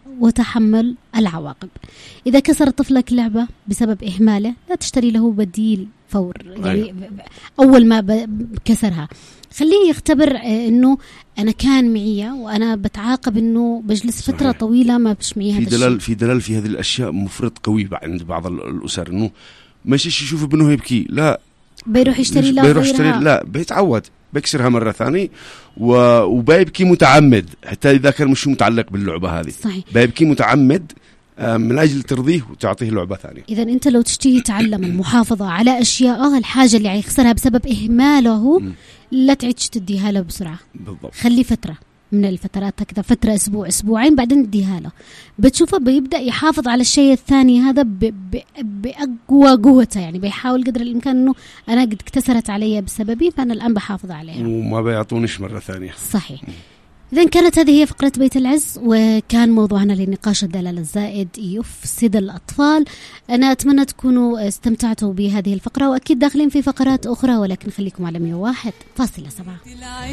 وتحمل العواقب. إذا كسر طفلك لعبة بسبب إهماله لا تشتري له بديل فور، يعني أول ما كسرها خليه يختبر إنه أنا كان معي وأنا بتعاقب إنه بجلس فترة طويلة ما بش معي هذا الشيء. في دلال في هذه الأشياء مفرط قوي عند بعض الأسر، إنه ماشي يشوف ابنه يبكي لا بيروح يشتري لا بيتعود بيكسرها مرة ثانية وبيبكي متعمد، حتى إذا كان مش متعلق باللعبة هذه صحيح. بيبكي متعمد من أجل ترضيه وتعطيه لعبة ثانية. إذا أنت لو تشتهي تعلم المحافظة على أشياء الحاجة اللي يخسرها بسبب إهماله لا تعيدش تديها له بسرعة. بالضبط. خلي فترة من الفترات كذا، فترة أسبوع أسبوعين بعدين اديها له، بتشوفه بيبدأ يحافظ على الشيء الثاني هذا بأقوى قوته، يعني بيحاول قدر الإمكان إنه أنا قد اكتسرت علي بسببي فأنا الآن بحافظ عليها وما بيعطونيش مرة ثانية. صحيح. إذن كانت هذه هي فقرة بيت العز، وكان موضوعنا لنقاش الدلال الزائد يفسد الأطفال. أنا أتمنى تكونوا استمتعتوا بهذه الفقرة، وأكيد داخلين في فقرات أخرى، ولكن خليكم على 101.7.